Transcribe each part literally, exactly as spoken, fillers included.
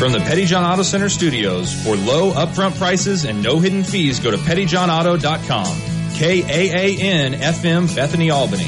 From the Pettyjohn Auto Center studios, for low upfront prices and no hidden fees, go to petty john auto dot com. K A A N F M, Bethany, Albany.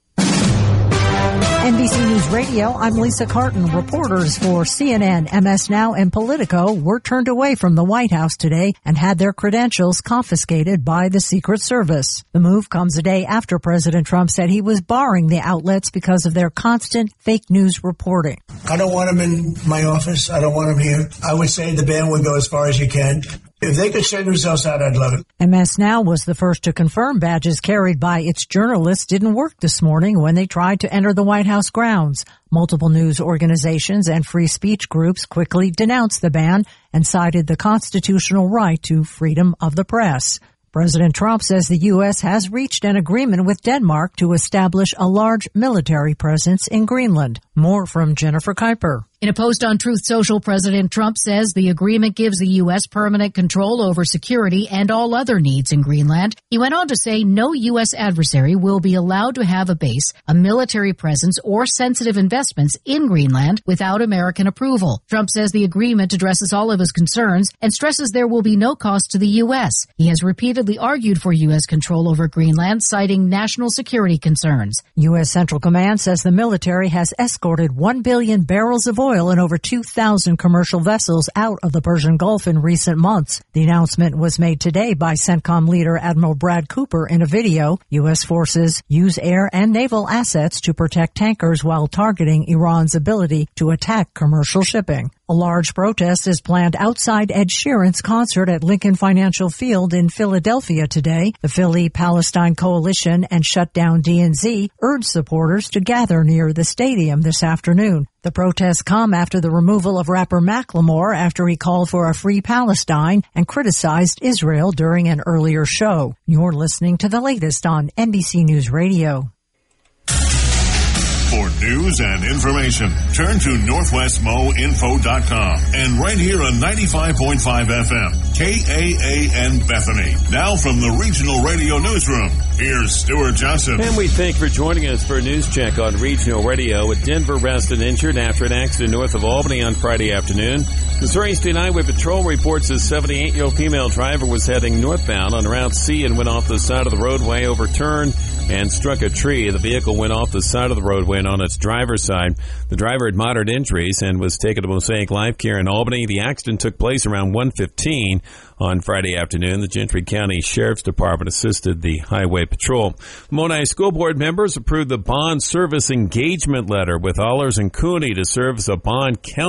N B C News Radio, I'm Lisa Carton. Reporters for C N N, M S Now, and Politico were turned away from the White House today and had their credentials confiscated by the Secret Service. The move comes a day after President Trump said he was barring the outlets because of their constant fake news reporting. I don't want them in my office. I don't want them here. I would say the ban would go as far as you can. If they could send themselves out, I'd love it. M S Now was the first to confirm badges carried by its journalists didn't work this morning when they tried to enter the White House grounds. Multiple news organizations and free speech groups quickly denounced the ban and cited the constitutional right to freedom of the press. President Trump says the U S has reached an agreement with Denmark to establish a large military presence in Greenland. More from Jennifer Kuiper. In a post on Truth Social, President Trump says the agreement gives the U S permanent control over security and all other needs in Greenland. He went on to say no U S adversary will be allowed to have a base, a military presence, or sensitive investments in Greenland without American approval. Trump says the agreement addresses all of his concerns and stresses there will be no cost to the U S. He has repeatedly argued for U S control over Greenland, citing national security concerns. U S Central Command says the military has escorted one billion barrels of oil and over two thousand commercial vessels out of the Persian Gulf in recent months. The announcement was made today by CENTCOM leader Admiral Brad Cooper in a video. U S forces use air and naval assets to protect tankers while targeting Iran's ability to attack commercial shipping. A large protest is planned outside Ed Sheeran's concert at Lincoln Financial Field in Philadelphia today. The Philly Palestine Coalition and Shutdown D N Z urged supporters to gather near the stadium this afternoon. The protests come after the removal of rapper Macklemore after he called for a free Palestine and criticized Israel during an earlier show. You're listening to the latest on N B C News Radio. For news and information, turn to northwest mo info dot com and right here on ninety-five point five F M, K A A N Bethany. Now from the Regional Radio Newsroom, here's Stuart Johnson. And we thank you for joining us for a news check on Regional Radio. A Denver resident injured after an accident north of Albany on Friday afternoon. Missouri State Highway Patrol reports a seventy-eight-year-old female driver was heading northbound on Route C and went off the side of the roadway, overturned, and struck a tree. The vehicle went off the side of the roadway and on its driver's side. The driver had moderate injuries and was taken to Mosaic Life Care in Albany. The accident took place around one fifteen on Friday afternoon. The Gentry County Sheriff's Department assisted the Highway Patrol. Monon School Board members approved the bond service engagement letter with Allers and Cooney to serve as a bond counsel